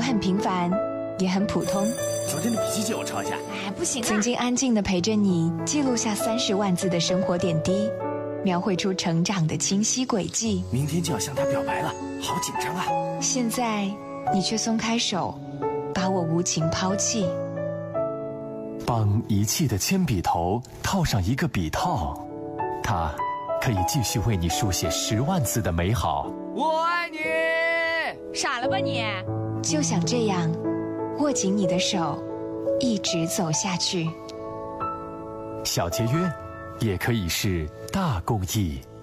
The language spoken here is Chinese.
很平凡，也很普通。 昨天的笔记借我抄一下。 哎，不行啊！ 曾经安静地陪着你，记录下30万字的生活点滴，描绘出成长的清晰轨迹。 明天就要向他表白了，好紧张啊！ 现在你却松开手，把我无情抛弃。 帮遗弃的铅笔头套上一个笔套，它可以继续为你书写10万字的美好。 我爱你！ 傻了吧你？ 就想这样握紧你的手，一直走下去。 小节约也可以是大公益。